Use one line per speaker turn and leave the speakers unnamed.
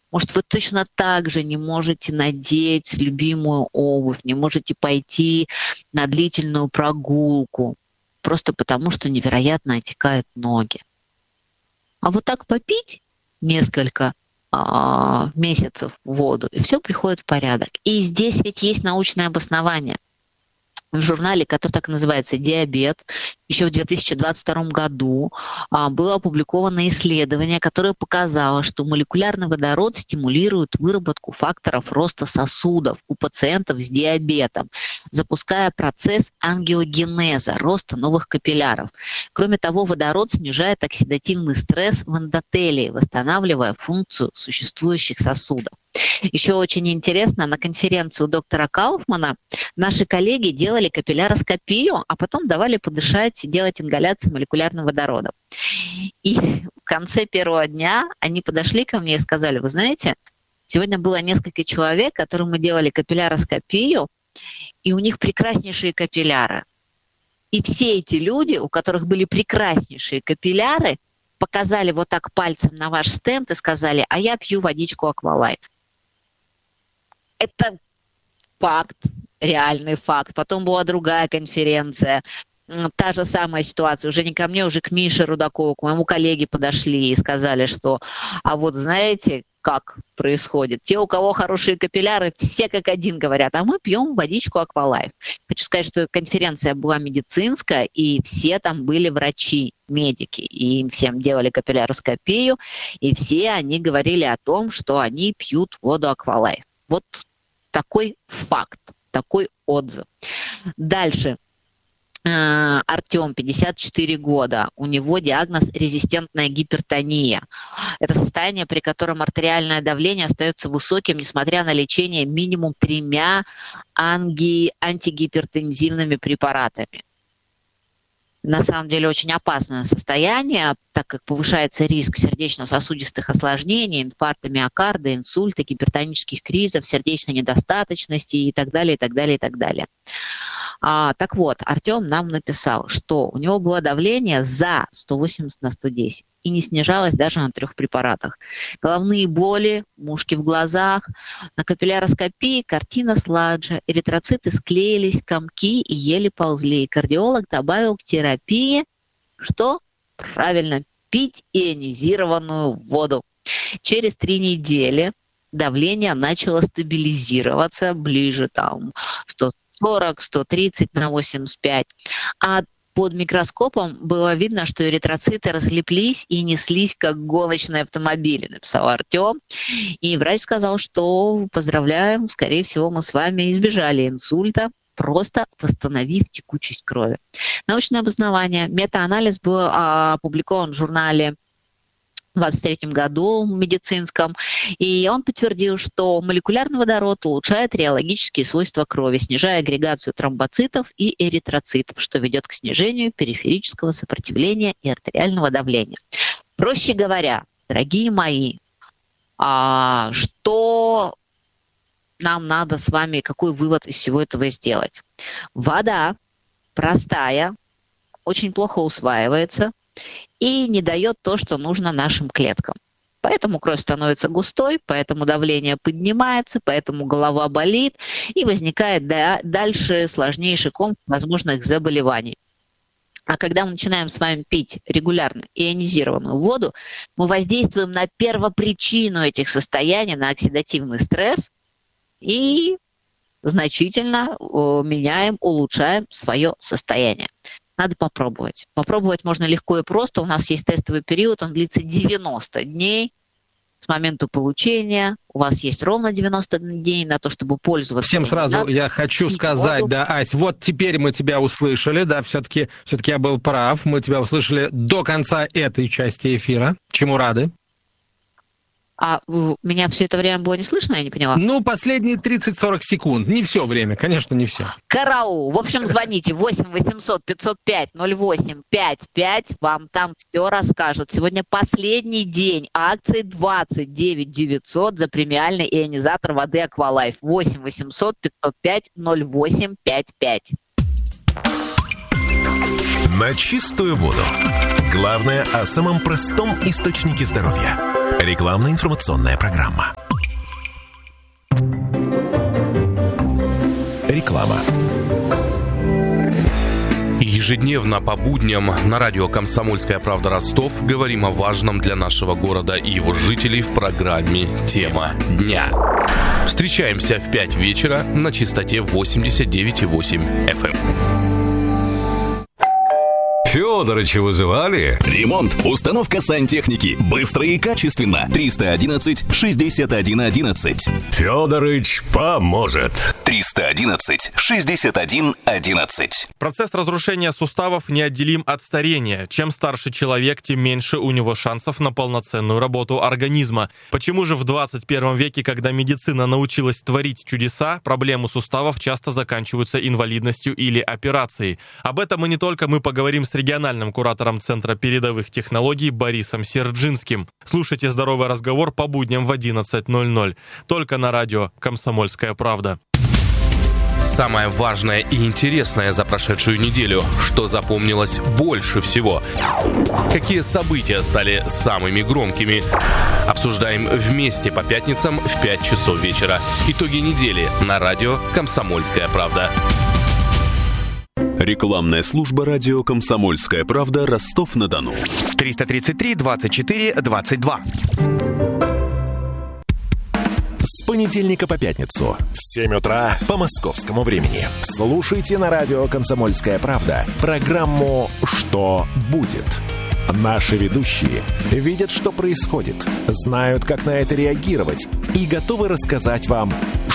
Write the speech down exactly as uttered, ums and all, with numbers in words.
Может, вы точно так же не можете надеть любимую обувь, не можете пойти на длительную прогулку, просто потому что невероятно отекают ноги. А вот так попить несколько а, месяцев воду, и все приходит в порядок. И здесь ведь есть научное обоснование. В журнале, который так и называется «Диабет», еще в две тысячи двадцать втором году а, было опубликовано исследование, которое показало, что молекулярный водород стимулирует выработку факторов роста сосудов у пациентов с диабетом, запуская процесс ангиогенеза, роста новых капилляров. Кроме того, водород снижает оксидативный стресс в эндотелии, восстанавливая функцию существующих сосудов. Еще очень интересно, на конференцию доктора Кауфмана наши коллеги делали капилляроскопию, а потом давали подышать и делать ингаляцию молекулярным водородом. И в конце первого дня они подошли ко мне и сказали: вы знаете, сегодня было несколько человек, которым мы делали капилляроскопию, и у них прекраснейшие капилляры. И все эти люди, у которых были прекраснейшие капилляры, показали вот так пальцем на ваш стенд и сказали: а я пью водичку Аквалайф. Это факт, реальный факт. Потом была другая конференция, та же самая ситуация. Уже не ко мне, уже к Мише Рудакову, к моему коллеге подошли и сказали, что а вот знаете, как происходит. Те, у кого хорошие капилляры, все как один говорят, а мы пьем водичку Аквалайф. Хочу сказать, что конференция была медицинская, и все там были врачи, медики, и им всем делали капилляроскопию, и все они говорили о том, что они пьют воду Аквалайф. Вот такой факт, такой отзыв. Дальше. Артем, пятьдесят четыре года, у него диагноз резистентная гипертония. Это состояние, при котором артериальное давление остается высоким, несмотря на лечение минимум тремя анги- антигипертензивными препаратами. На самом деле очень опасное состояние, так как повышается риск сердечно-сосудистых осложнений, инфаркта миокарда, инсульта, гипертонических кризов, сердечной недостаточности и так далее, и так далее, и так далее. А, так вот, Артем нам написал, что у него было давление за сто восемьдесят на сто десять и не снижалось даже на трех препаратах. Головные боли, мушки в глазах, на капилляроскопии картина сладжа, эритроциты склеились, комки и еле ползли. И кардиолог добавил к терапии, что? Правильно, пить ионизированную воду. Через три недели давление начало стабилизироваться ближе там сто сорок, сто тридцать на восемьдесят пять. А под микроскопом было видно, что эритроциты разлеплись и неслись, как гоночные автомобили, написал Артем. И врач сказал, что поздравляем, скорее всего, мы с вами избежали инсульта, просто восстановив текучесть крови. Научное обоснование. Метаанализ был опубликован в журнале в двадцать третьем году в медицинском, и он подтвердил, что молекулярный водород улучшает реологические свойства крови, снижая агрегацию тромбоцитов и эритроцитов, что ведет к снижению периферического сопротивления и артериального давления. Проще говоря, дорогие мои, а, что нам надо с вами, какой вывод из всего этого сделать? Вода простая, очень плохо усваивается и не дает то, что нужно нашим клеткам. Поэтому кровь становится густой, поэтому давление поднимается, поэтому голова болит, и возникает дальше сложнейший комплекс возможных заболеваний. А когда мы начинаем с вами пить регулярно ионизированную воду, мы воздействуем на первопричину этих состояний, на оксидативный стресс, и значительно меняем, улучшаем свое состояние. Надо попробовать. Попробовать можно легко и просто. У нас есть тестовый период, он длится девяносто дней с момента получения. У вас есть ровно девяносто дней на то, чтобы пользоваться.
Всем сразу надо. Я хочу сказать, воду. Да, Ась, вот теперь мы тебя услышали, да, все-таки, все-таки я был прав, мы тебя услышали до конца этой части эфира, чему рады.
А меня все это время было не слышно, я не поняла?
Ну, последние тридцать-сорок секунд. Не все время, конечно, не все.
Караул. В общем, звоните восемь восемьсот пятьсот пять ноль восемь пять пять. Вам там все расскажут. Сегодня последний день акции двадцать девять девятьсот за премиальный ионизатор воды Аквалайф. восемь восемьсот пятьсот пять ноль восемь пять пять.
На чистую воду. Главное о самом простом источнике здоровья. Рекламно-информационная программа. Реклама.
Ежедневно по будням на радио «Комсомольская правда» Ростов говорим о важном для нашего города и его жителей в программе «Тема дня». Встречаемся в пять вечера на частоте восемьдесят девять и восемь эф эм.
Федорыча вызывали?
Ремонт, установка сантехники. Быстро и качественно. триста одиннадцать шестьдесят один одиннадцать.
Федорыч поможет.
триста одиннадцать шестьдесят один одиннадцать.
Процесс разрушения суставов неотделим от старения. Чем старше человек, тем меньше у него шансов на полноценную работу организма. Почему же в двадцать первом веке, когда медицина научилась творить чудеса, проблемы суставов часто заканчиваются инвалидностью или операцией? Об этом и не только мы поговорим с региональным куратором Центра передовых технологий Борисом Серджинским. Слушайте «Здоровый разговор» по будням в одиннадцать ноль ноль. Только на радио «Комсомольская правда».
Самое важное и интересное за прошедшую неделю. Что запомнилось больше всего? Какие события стали самыми громкими? Обсуждаем вместе по пятницам в пять часов вечера. Итоги недели на радио «Комсомольская правда».
Рекламная служба радио «Комсомольская правда», Ростов-на-Дону.
триста тридцать три двадцать четыре двадцать два.
С понедельника по пятницу в семь утра по московскому времени. Слушайте на радио «Комсомольская правда» программу «Что будет?». Наши ведущие видят, что происходит, знают, как на это реагировать и готовы рассказать вам,